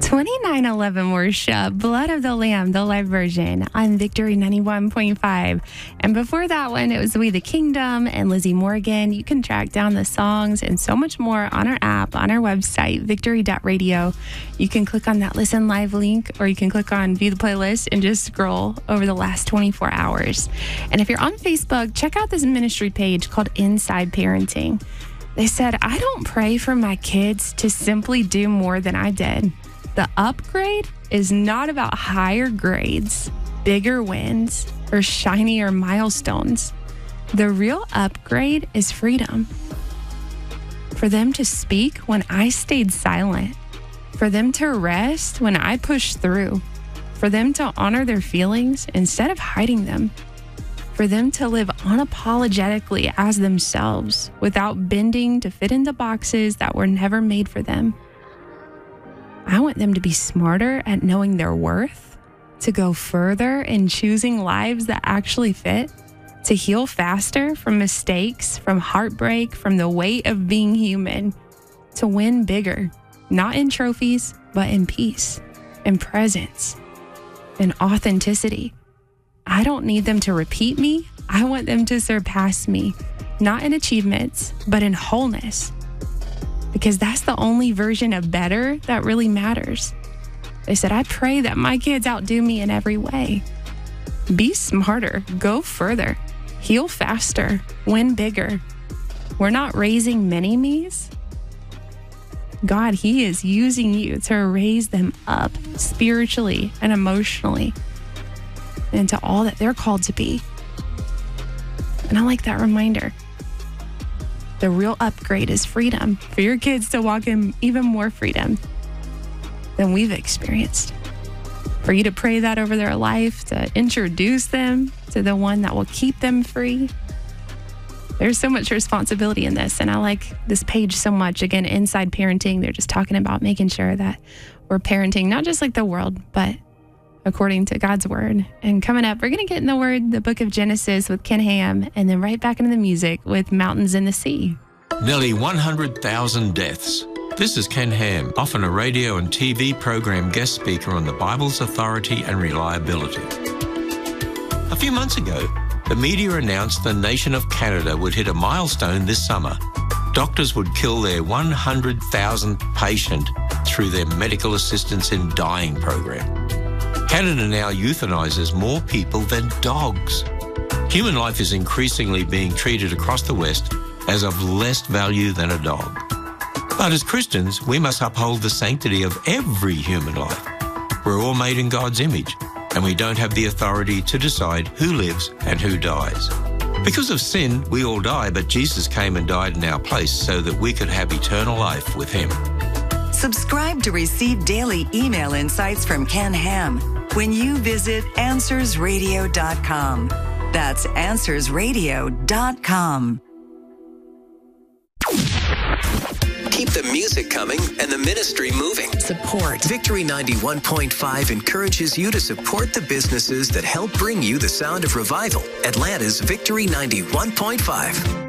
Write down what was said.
2911 worship, Blood of the Lamb, the live version on Victory 91.5. And before that one, it was We the Kingdom and Lizzie Morgan. You can track down the songs and so much more on our app, on our website, victory.radio. You can click on that listen live link, or you can click on view the playlist and just scroll over the last 24 hours. And if you're on Facebook, check out this ministry page called Inside Parenting. They said, I don't pray for my kids to simply do more than I did. The upgrade is not about higher grades, bigger wins, or shinier milestones. The real upgrade is freedom. For them to speak when I stayed silent. For them to rest when I pushed through. For them to honor their feelings instead of hiding them. For them to live unapologetically as themselves without bending to fit into boxes that were never made for them. I want them to be smarter at knowing their worth, to go further in choosing lives that actually fit, to heal faster from mistakes, from heartbreak, from the weight of being human, to win bigger, not in trophies, but in peace, in presence, in authenticity. I don't need them to repeat me. I want them to surpass me, not in achievements, but in wholeness. Because that's the only version of better that really matters. They said, I pray that my kids outdo me in every way. Be smarter, go further, heal faster, win bigger. We're not raising mini-me's. God, He is using you to raise them up spiritually and emotionally into all that they're called to be. And I like that reminder. The real upgrade is freedom, for your kids to walk in even more freedom than we've experienced. For you to pray that over their life, to introduce them to the one that will keep them free. There's so much responsibility in this, and I like this page so much. Again, Inside Parenting, they're just talking about making sure that we're parenting, not just like the world, but according to God's word. And coming up, we're going to get in the word, the book of Genesis with Ken Ham, and then right back into the music with Mountains in the Sea. Nearly 100,000 deaths. This is Ken Ham, often a radio and TV program guest speaker on the Bible's authority and reliability. A few months ago, the media announced the nation of Canada would hit a milestone this summer. Doctors would kill their 100,000th patient through their medical assistance in dying program. Canada now euthanizes more people than dogs. Human life is increasingly being treated across the West as of less value than a dog. But as Christians, we must uphold the sanctity of every human life. We're all made in God's image, and we don't have the authority to decide who lives and who dies. Because of sin, we all die, but Jesus came and died in our place so that we could have eternal life with Him. Subscribe to receive daily email insights from Ken Ham when you visit AnswersRadio.com. That's AnswersRadio.com. Keep the music coming and the ministry moving. Support. Victory 91.5 encourages you to support the businesses that help bring you the sound of revival. Atlanta's Victory 91.5.